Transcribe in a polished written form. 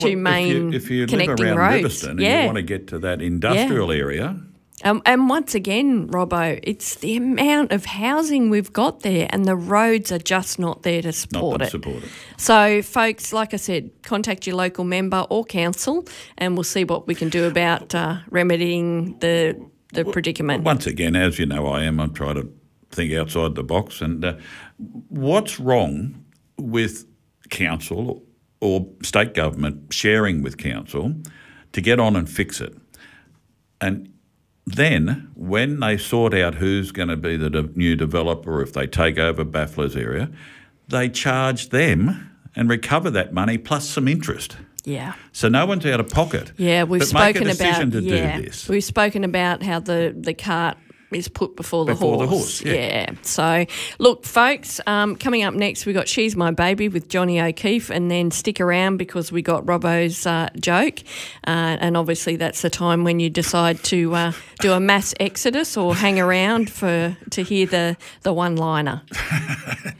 two main if you connecting live around roads. Riverstone and you want to get to that industrial area. And once again, Robbo, it's the amount of housing we've got there and the roads are just not there to support it. So, folks, like I said, contact your local member or council and we'll see what we can do about remedying the predicament. Once again, as you know I'm trying to think outside the box. And what's wrong with council or state government sharing with council to get on and fix it? And then when they sort out who's going to be the new developer, if they take over Baffler's area, they charge them and recover that money plus some interest. Yeah. So no one's out of pocket. Yeah, we've spoken about do this. We've spoken about how the cart is put before the horse. Yeah. So, look, folks, coming up next we got She's My Baby with Johnny O'Keefe, and then stick around because we got Robbo's joke, and obviously that's the time when you decide to do a mass exodus or hang around to hear the one-liner.